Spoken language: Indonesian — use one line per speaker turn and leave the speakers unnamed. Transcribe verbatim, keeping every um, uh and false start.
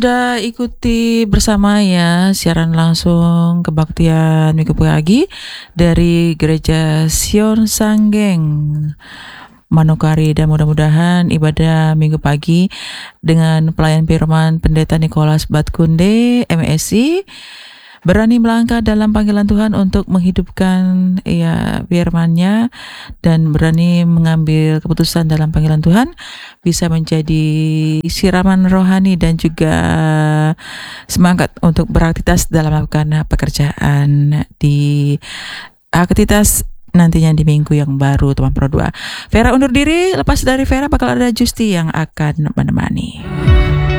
Sudah ikuti bersama ya siaran langsung kebaktian Minggu pagi dari Gereja Sion Sanggeng Manokwari, dan mudah-mudahan ibadah Minggu pagi dengan pelayan firman Pendeta Nikolas Batkunde M Si berani melangkah dalam panggilan Tuhan untuk menghidupkan ya firman-Nya dan berani mengambil keputusan dalam panggilan Tuhan, bisa menjadi siraman rohani dan juga semangat untuk beraktivitas dalam melakukan pekerjaan di aktivitas nantinya di minggu yang baru, teman Pro dua. Vera undur diri, lepas dari Vera bakal ada Justi yang akan menemani.